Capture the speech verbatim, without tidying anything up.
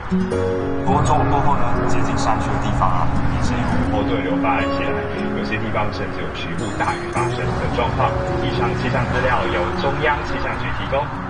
不过中午过后呢，接近山区的地方啊，也是有坡对流发展起来，有些地方甚至有局部大雨发生的状况。以上气象资料由中央气象局提供。